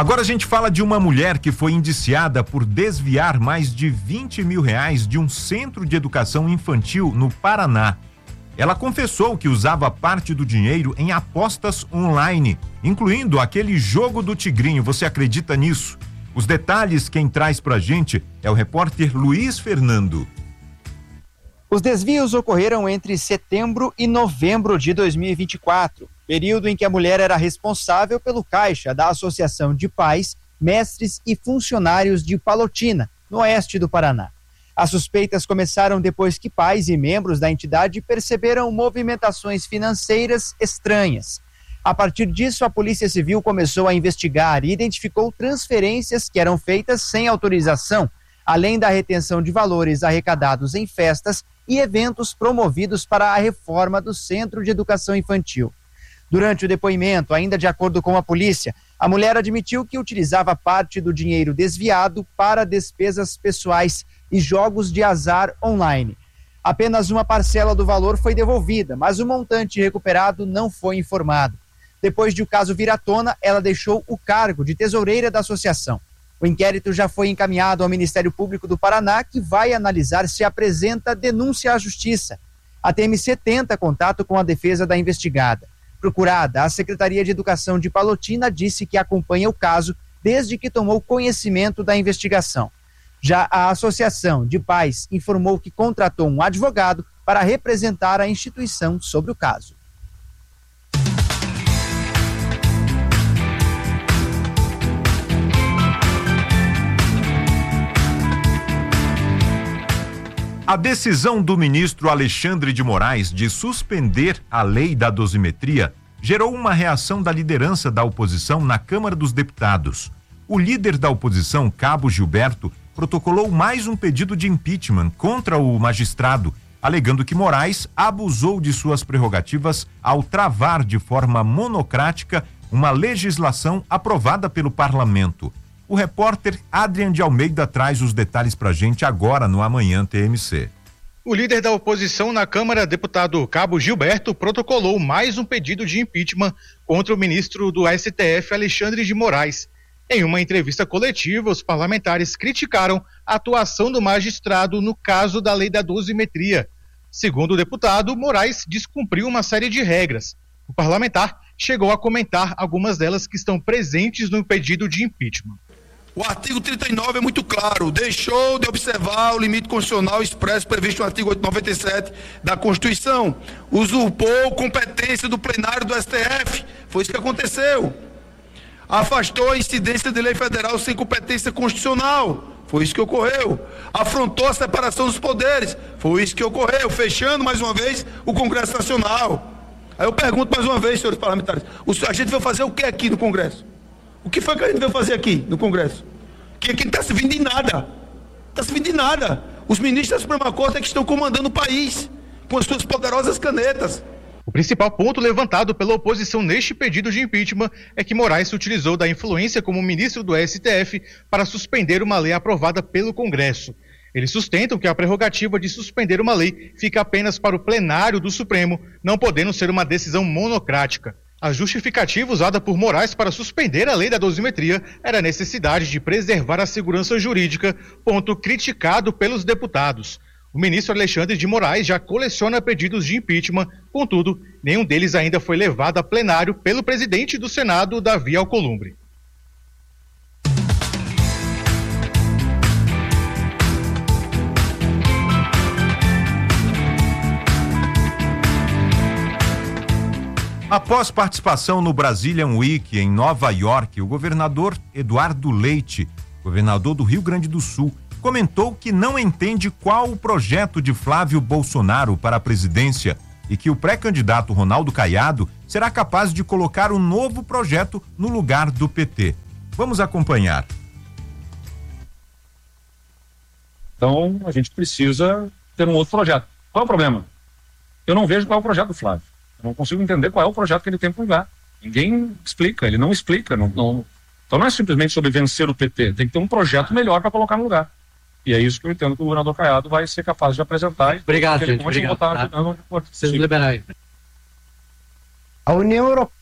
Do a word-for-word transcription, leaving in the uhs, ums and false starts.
Agora a gente fala de uma mulher que foi indiciada por desviar mais de vinte mil reais de um centro de educação infantil no Paraná. Ela confessou que usava parte do dinheiro em apostas online, incluindo aquele jogo do Tigrinho. Você acredita nisso? Os detalhes quem traz pra gente é o repórter Luiz Fernando. Os desvios ocorreram entre setembro e novembro de dois mil e vinte e quatro, período em que a mulher era responsável pelo caixa da Associação de Pais, Mestres e Funcionários de Palotina, no oeste do Paraná. As suspeitas começaram depois que pais e membros da entidade perceberam movimentações financeiras estranhas. A partir disso, a Polícia Civil começou a investigar e identificou transferências que eram feitas sem autorização, além da retenção de valores arrecadados em festas e eventos promovidos para a reforma do Centro de Educação Infantil. Durante o depoimento, ainda de acordo com a polícia, a mulher admitiu que utilizava parte do dinheiro desviado para despesas pessoais e jogos de azar online. Apenas uma parcela do valor foi devolvida, mas o montante recuperado não foi informado. Depois de o caso vir à tona, ela deixou o cargo de tesoureira da associação. O inquérito já foi encaminhado ao Ministério Público do Paraná, que vai analisar se apresenta denúncia à Justiça. A T M C tenta contato com a defesa da investigada. Procurada, a Secretaria de Educação de Palotina disse que acompanha o caso desde que tomou conhecimento da investigação. Já a Associação de Pais informou que contratou um advogado para representar a instituição sobre o caso. A decisão do ministro Alexandre de Moraes de suspender a lei da dosimetria gerou uma reação da liderança da oposição na Câmara dos Deputados. O líder da oposição, Cabo Gilberto, protocolou mais um pedido de impeachment contra o magistrado, alegando que Moraes abusou de suas prerrogativas ao travar de forma monocrática uma legislação aprovada pelo parlamento. O repórter Adrian de Almeida traz os detalhes pra gente agora no Amanhã T M C. O líder da oposição na Câmara, deputado Cabo Gilberto, protocolou mais um pedido de impeachment contra o ministro do S T F, Alexandre de Moraes. Em uma entrevista coletiva, os parlamentares criticaram a atuação do magistrado no caso da lei da dosimetria. Segundo o deputado, Moraes descumpriu uma série de regras. O parlamentar chegou a comentar algumas delas que estão presentes no pedido de impeachment. O artigo trinta e nove é muito claro, deixou de observar o limite constitucional expresso previsto no artigo oitocentos e noventa e sete da Constituição, usurpou competência do plenário do S T F, foi isso que aconteceu. Afastou a incidência de lei federal sem competência constitucional, foi isso que ocorreu. Afrontou a separação dos poderes, foi isso que ocorreu, fechando mais uma vez o Congresso Nacional. Aí eu pergunto mais uma vez, senhores parlamentares, a gente veio fazer o que aqui no Congresso? O que foi que a gente veio fazer aqui no Congresso? Que aqui não está servindo de nada. Não está servindo de nada. Os ministros da Suprema Corte é que estão comandando o país com as suas poderosas canetas. O principal ponto levantado pela oposição neste pedido de impeachment é que Moraes se utilizou da influência como ministro do S T F para suspender uma lei aprovada pelo Congresso. Eles sustentam que a prerrogativa de suspender uma lei fica apenas para o plenário do Supremo, não podendo ser uma decisão monocrática. A justificativa usada por Moraes para suspender a lei da dosimetria era a necessidade de preservar a segurança jurídica, ponto criticado pelos deputados. O ministro Alexandre de Moraes já coleciona pedidos de impeachment, contudo, nenhum deles ainda foi levado a plenário pelo presidente do Senado, Davi Alcolumbre. Após participação no Brazilian Week em Nova York, o governador Eduardo Leite, governador do Rio Grande do Sul, comentou que não entende qual o projeto de Flávio Bolsonaro para a presidência e que o pré-candidato Ronaldo Caiado será capaz de colocar um novo projeto no lugar do P T. Vamos acompanhar. Então, a gente precisa ter um outro projeto. Qual é o problema? Eu não vejo qual é o projeto do Flávio. Eu não consigo entender qual é o projeto que ele tem para lugar. Ninguém explica, ele não explica. Não, não... Então não é simplesmente sobre vencer o P T, tem que ter um projeto melhor para colocar no lugar. E é isso que eu entendo que o governador Caiado vai ser capaz de apresentar. Obrigado, gente. Obrigado. Votar, tá? Vocês liberar aí. A União Europeia